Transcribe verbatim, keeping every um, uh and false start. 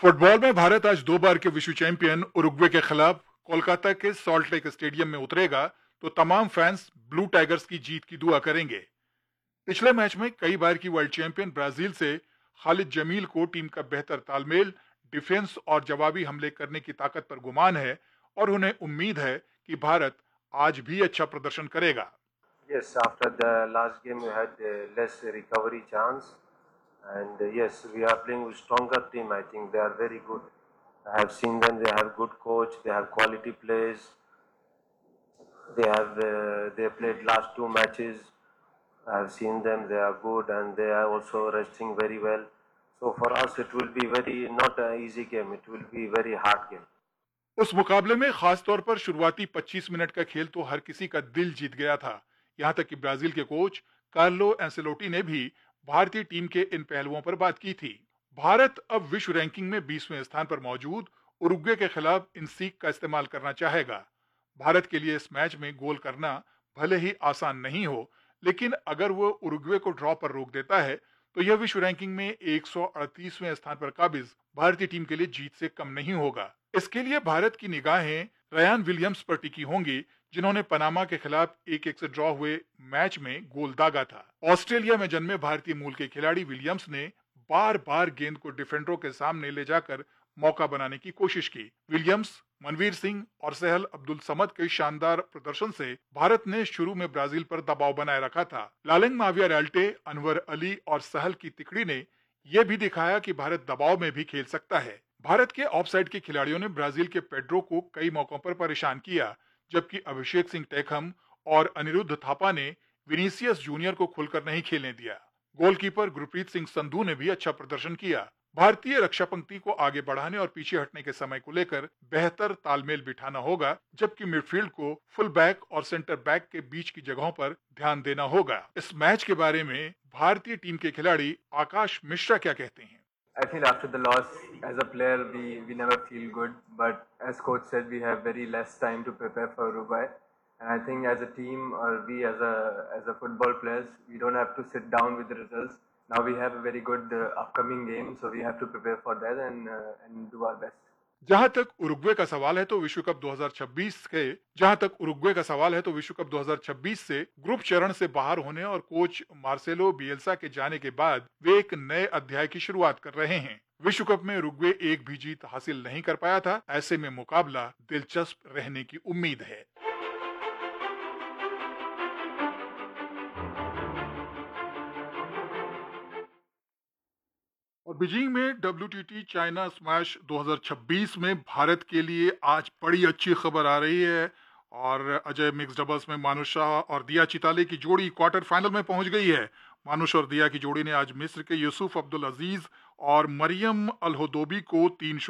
Football में भारत आज दो बार के विश्व चैंपियन उरुग्वे के खिलाफ कोलकाता के सॉल्ट लेक स्टेडियम में उतरेगा तो तमाम फैंस ब्लू टाइगर्स की जीत की दुआ करेंगे। पिछले मैच में कई बार की वर्ल्ड चैंपियन ब्राजील से खालिद जमील को टीम का बेहतर तालमेल, डिफेंस और जवाबी हमले करने की ताकत पर गुमान है और उन्हें उम्मीद है कि भारत आज भी अच्छा प्रदर्शन करेगा। Yes, after the last game we had uh, less recovery chance, and uh, yes, we are playing with stronger team. I think they are very good. I have seen them. They have good coach. They have quality players. They have uh, they played last two matches. I have seen them. They are good, and they are also resting very well. So for us, it will be very not an easy game. It will be very hard game. उस मुकाबले में खास तौर पर शुरुआती पच्चीस minute का खेल तो हर किसी का दिल जीत गया था। यहां तक कि ब्राजील के कोच कार्लो एंसेलोटी ने भी भारतीय टीम के इन पहलुओं पर बात की थी। भारत अब विश्व रैंकिंग में बीसवें स्थान पर मौजूद उरुग्वे के खिलाफ इन सीख का इस्तेमाल करना चाहेगा। भारत के लिए इस मैच में गोल करना भले ही आसान नहीं हो, लेकिन अगर वो उरुग्वे को ड्रॉ पर रोक देता है तो यह विश्व रैंकिंग में एक सौ अड़तीसवें स्थान पर काबिज भारतीय टीम के लिए जीत से कम नहीं होगा। इसके लिए भारत की निगाहें रयान विलियम्स पर टिकी होंगी, जिन्होंने पनामा के खिलाफ एक एक से ड्रॉ हुए मैच में गोल दागा था। ऑस्ट्रेलिया में जन्मे भारतीय मूल के खिलाड़ी विलियम्स ने बार बार गेंद को डिफेंडरों के सामने ले जाकर मौका बनाने की कोशिश की। विलियम्स, मनवीर सिंह और सहल अब्दुल समद के शानदार प्रदर्शन से भारत ने शुरू में ब्राजील पर दबाव बनाए रखा था। लालेंग माविया रेल्टे, अनवर अली और सहल की तिकड़ी ने यह भी दिखाया कि भारत दबाव में भी खेल सकता है। भारत के ऑफसाइड के खिलाड़ियों ने ब्राजील के पेड्रो को कई मौकों पर परेशान किया, जबकि अभिषेक सिंह टेखम और अनिरुद्ध थापा ने विनीसियस जूनियर को खुलकर नहीं खेलने दिया। गोलकीपर गुरप्रीत सिंह संधू ने भी अच्छा प्रदर्शन किया। भारतीय रक्षा पंक्ति को आगे बढ़ाने और पीछे हटने के समय को लेकर बेहतर तालमेल बिठाना होगा, जबकि मिडफील्ड को फुल बैक और सेंटर बैक के बीच की जगहों पर ध्यान देना होगा। इस मैच के बारे में भारतीय टीम के खिलाड़ी आकाश मिश्रा क्या कहते हैं? I feel after the loss, as a player, we, we never feel good. But as coach said, we have very less time to prepare for Uruguay. And I think as a team, or we as a as a football players, we don't have to sit down with the results. Now we have a very good uh, upcoming game, so we have to prepare for that and uh, and do our best. जहां तक Uruguay का सवाल है तो विश्व cup दो हज़ार छब्बीस के जहां तक उरुग्वे का सवाल है तो विश्व कप दो हज़ार छब्बीस से ग्रुप चरण से बाहर होने और कोच मार्सेलो बिएल्सा के जाने के बाद वे एक नए अध्याय की शुरुआत कर रहे हैं। विश्व कप में उरुग्वे एक भी जीत हासिल नहीं कर पाया था। ऐसे में मुकाबला दिलचस्प रहने की उम्मीद है। और बीजिंग में डब्ल्यूटीटी चाइना स्मैश दो हज़ार छब्बीस में भारत के लिए आज बड़ी अच्छी खबर आ रही है और अजय मिक्स डबल्स में मानुष शाह और दिया चिताले की जोड़ी क्वार्टर फाइनल में पहुंच गई है। मानुष और दिया की जोड़ी ने आज मिस्र के यूसुफ अब्दुल अजीज और मरियम अलहोदोबी को तीन